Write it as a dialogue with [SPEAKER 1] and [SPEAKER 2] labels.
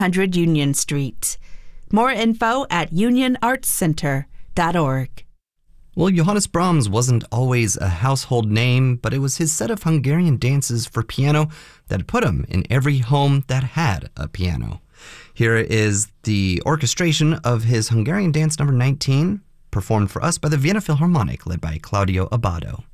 [SPEAKER 1] 100 Union Street. More info at unionartscenter.org.
[SPEAKER 2] Well, Johannes Brahms wasn't always a household name, but it was his set of Hungarian dances for piano that put him in every home that had a piano. Here is the orchestration of his Hungarian dance number 19, performed for us by the Vienna Philharmonic, led by Claudio Abbado.